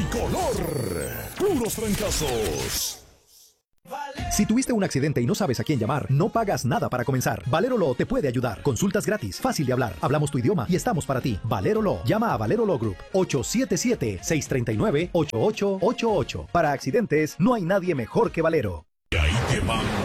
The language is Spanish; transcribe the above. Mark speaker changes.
Speaker 1: tricolor. Puros trancazos.
Speaker 2: Si tuviste un accidente y no sabes a quién llamar, no pagas nada para comenzar. Valero Law te puede ayudar. Consultas gratis, fácil de hablar. Hablamos tu idioma y estamos para ti. Valero Law. Llama a Valero Law Group 877-639-8888. Para accidentes, no hay nadie mejor que Valero.
Speaker 1: Y ahí te van